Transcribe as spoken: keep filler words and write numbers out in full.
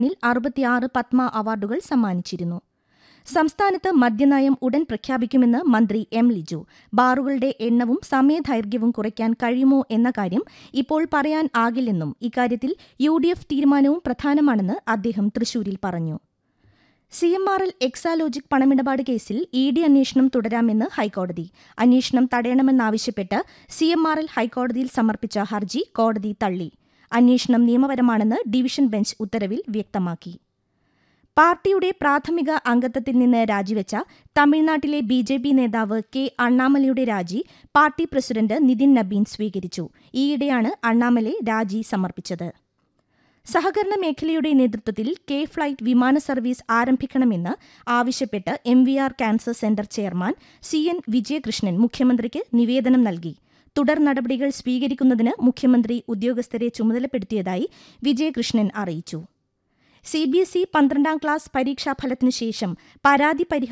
ിൽ അറുപത്തിയാറ് പത്മ അവാർഡുകൾ സമ്മാനിച്ചിരുന്നു. സംസ്ഥാനത്ത് മദ്യനയം ഉടൻ പ്രഖ്യാപിക്കുമെന്ന് മന്ത്രി എം ലിജു. ബാറുകളുടെ എണ്ണവും സമയദൈർഘ്യവും കുറയ്ക്കാൻ കഴിയുമോ എന്ന കാര്യം ഇപ്പോൾ പറയാൻ ആകില്ലെന്നും ഇക്കാര്യത്തിൽ യു ഡി എഫ് തീരുമാനവും പ്രധാനമാണെന്ന് അദ്ദേഹം തൃശൂരിൽ പറഞ്ഞു. C M R L Exalogic പണമിടപാട് കേസിൽ ഇ ഡി അന്വേഷണം തുടരാമെന്ന് ഹൈക്കോടതി. അന്വേഷണം തടയണമെന്നാവശ്യപ്പെട്ട് സി എം ആർ എൽ ഹൈക്കോടതിയിൽ സമർപ്പിച്ച ഹർജി കോടതി തള്ളി. അന്വേഷണം നിയമപരമാണെന്ന് ഡിവിഷൻ ബെഞ്ച് ഉത്തരവിൽ വ്യക്തമാക്കി. പാർട്ടിയുടെ പ്രാഥമിക അംഗത്വത്തിൽ നിന്ന് രാജിവെച്ച തമിഴ്നാട്ടിലെ ബി ജെ പി നേതാവ് കെ അണ്ണാമലയുടെ രാജി പാർട്ടി പ്രസിഡന്റ് നിതിൻ നബീൻ സ്വീകരിച്ചു. ഈയിടെയാണ് അണ്ണാമലെ രാജി സമർപ്പിച്ചത്. സഹകരണ മേഖലയുടെ നേതൃത്വത്തിൽ കെ ഫ്ലൈറ്റ് വിമാന സർവീസ് ആരംഭിക്കണമെന്ന് ആവശ്യപ്പെട്ട് M V R cancer centre chairman C N Vijayakrishnan മുഖ്യമന്ത്രിക്ക് നിവേദനം നൽകി. തുടർ നടപടികൾ സ്വീകരിക്കുന്നതിന് മുഖ്യമന്ത്രി ഉദ്യോഗസ്ഥരെ ചുമതലപ്പെടുത്തിയതായി വിജയകൃഷ്ണൻ അറിയിച്ചു. സി ബി എസ് ഇ പന്ത്രണ്ടാം ക്ലാസ് പരീക്ഷാഫലത്തിനു ശേഷം പരാതി പരിഹാര